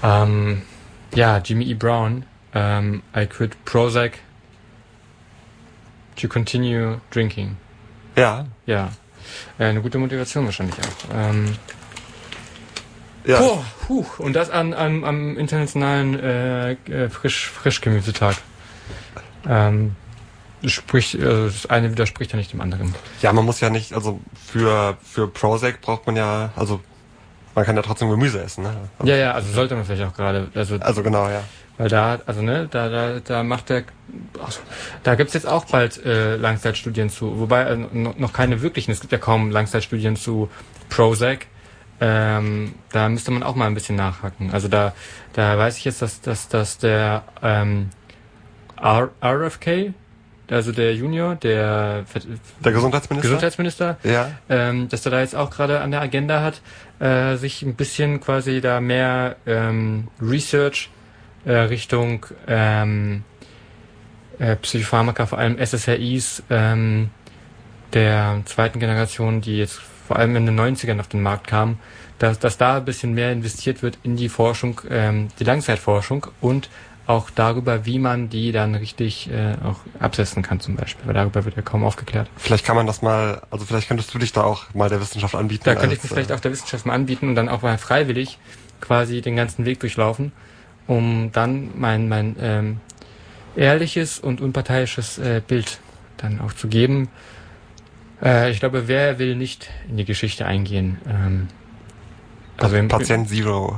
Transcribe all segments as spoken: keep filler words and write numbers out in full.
Ähm, ja, Jimmy E. Brown, ähm, I quit Prozac to continue drinking. Ja. Ja, äh, eine gute Motivation wahrscheinlich auch. Ähm, ja. Puh, puh, und das an, an, am internationalen äh, Frisch, Frischgemüsetag. Ähm, Sprich, also das eine widerspricht ja nicht dem anderen. Ja, man muss ja nicht, also für für Prozac braucht man ja, also man kann ja trotzdem Gemüse essen, ne? Also, ja, ja, also sollte man vielleicht auch gerade, also also genau, ja. Weil da, also ne, da da da macht der, ach, da gibt's jetzt auch bald äh, Langzeitstudien zu, wobei äh, noch keine wirklichen. Es gibt ja kaum Langzeitstudien zu Prozac. Ähm, da müsste man auch mal ein bisschen nachhaken. Also da da weiß ich jetzt, dass dass dass der ähm, R F K, also der Junior, der der Gesundheitsminister, Gesundheitsminister, ja, ähm, dass er da jetzt auch gerade an der Agenda hat, äh, sich ein bisschen quasi da mehr ähm, Research äh, Richtung ähm, äh, Psychopharmaka, vor allem S S R Is ähm, der zweiten Generation, die jetzt vor allem in den neunzigern auf den Markt kamen, dass, dass da ein bisschen mehr investiert wird in die Forschung, ähm, die Langzeitforschung und auch darüber, wie man die dann richtig äh, auch absetzen kann zum Beispiel, weil darüber wird ja kaum aufgeklärt. Vielleicht kann man das mal, also vielleicht könntest du dich da auch mal der Wissenschaft anbieten. Da könnte ich mich vielleicht auch der Wissenschaft mal anbieten und dann auch mal freiwillig quasi den ganzen Weg durchlaufen, um dann mein mein ähm, ehrliches und unparteiisches äh, Bild dann auch zu geben. Äh, ich glaube, wer will nicht in die Geschichte eingehen? Ähm, also im Patient Zero.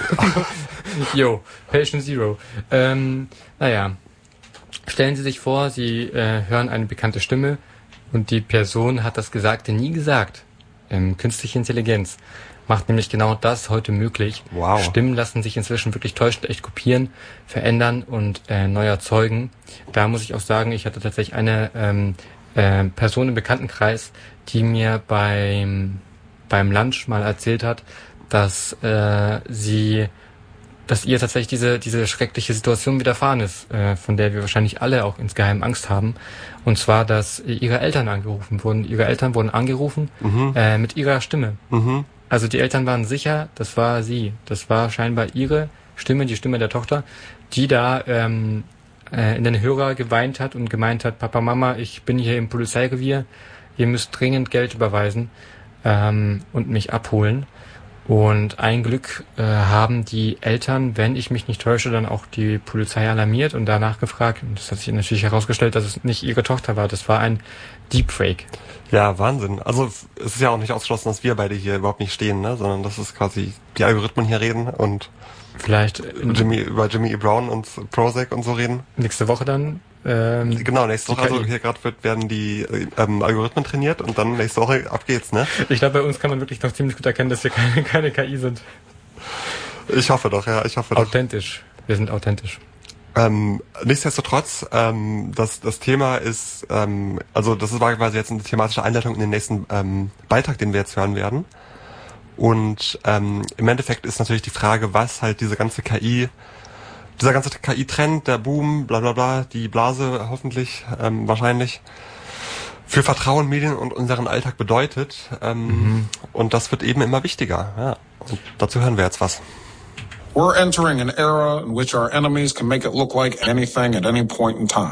Jo, Patient Zero. Ähm, naja, stellen Sie sich vor, Sie äh, hören eine bekannte Stimme und die Person hat das Gesagte nie gesagt. Ähm, künstliche Intelligenz macht nämlich genau das heute möglich. Wow. Stimmen lassen sich inzwischen wirklich täuschend echt kopieren, verändern und äh, neu erzeugen. Da muss ich auch sagen, ich hatte tatsächlich eine ähm, äh, Person im Bekanntenkreis, die mir beim beim Lunch mal erzählt hat, dass äh, sie dass ihr tatsächlich diese diese schreckliche Situation widerfahren ist, äh, von der wir wahrscheinlich alle auch insgeheim Angst haben. Und zwar, dass ihre Eltern angerufen wurden. Ihre Eltern wurden angerufen mhm. äh, mit ihrer Stimme. Mhm. Also die Eltern waren sicher, das war sie. Das war scheinbar ihre Stimme, die Stimme der Tochter, die da ähm, äh, in den Hörer geweint hat und gemeint hat, Papa, Mama, ich bin hier im Polizeirevier, ihr müsst dringend Geld überweisen ähm, und mich abholen. Und ein Glück äh, haben die Eltern, wenn ich mich nicht täusche, dann auch die Polizei alarmiert und danach gefragt. Und das hat sich natürlich herausgestellt, dass es nicht ihre Tochter war. Das war ein Deepfake. Ja, Wahnsinn. Also es ist ja auch nicht ausgeschlossen, dass wir beide hier überhaupt nicht stehen, ne? Sondern dass es quasi die Algorithmen hier reden und vielleicht Jimmy über Jimmy E. Brown und Prozac und so reden. Nächste Woche dann. Ähm, genau, nächste Woche, also hier gerade wird werden die ähm, Algorithmen trainiert und dann nächste Woche ab geht's, ne? Ich glaube, bei uns kann man wirklich noch ziemlich gut erkennen, dass wir keine, keine K I sind. Ich hoffe doch, ja, ich hoffe doch. Authentisch. Wir sind authentisch. Ähm, nichtsdestotrotz, ähm, das, das Thema ist, ähm, also das war quasi jetzt eine thematische Einleitung in den nächsten ähm, Beitrag, den wir jetzt hören werden. Und ähm, im Endeffekt ist natürlich die Frage, was halt diese ganze K I, dieser ganze K I-Trend, der Boom, bla bla bla, die Blase hoffentlich, ähm, wahrscheinlich, für Vertrauen, Medien und unseren Alltag bedeutet. Ähm, mhm. Und das wird eben immer wichtiger. Ja. Und dazu hören wir jetzt was. We're entering an era in which our enemies can make it look like anything at any point in time.